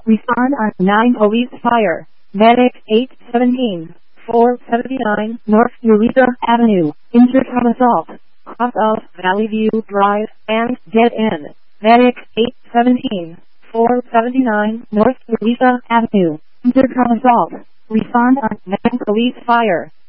Respond on 9 police fire. Medic 817, 479 North Eureka Avenue, intercom assault. Cross of Valley View Drive and dead end. Medic 817, 479 North Eureka Avenue, intercom assault. Respond on 9 police fire.